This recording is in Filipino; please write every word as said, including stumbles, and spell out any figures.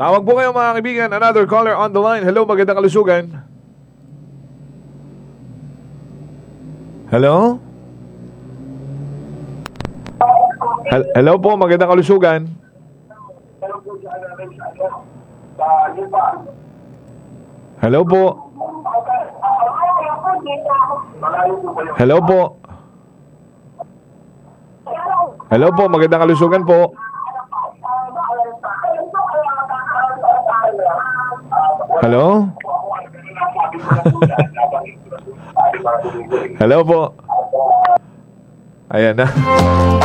Tawag po kayo mga kaibigan. Another caller on the line. Hello, magandang kalusugan. Hello? Hel- Hello po, magandang kalusugan. Hello po. Hello po. Hello po, magandang kalusugan po. Hello? Hello po. Ayan na.